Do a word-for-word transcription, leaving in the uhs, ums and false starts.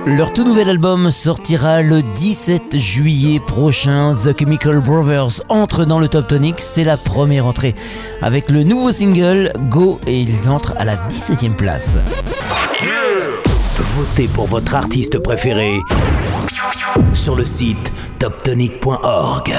Leur tout nouvel album sortira le dix-sept juillet prochain. The Chemical Brothers entre dans le Top Tonic, c'est la première entrée avec le nouveau single Go et ils entrent à la dix-septième place. Votez pour votre artiste préféré sur le site top tonic point org.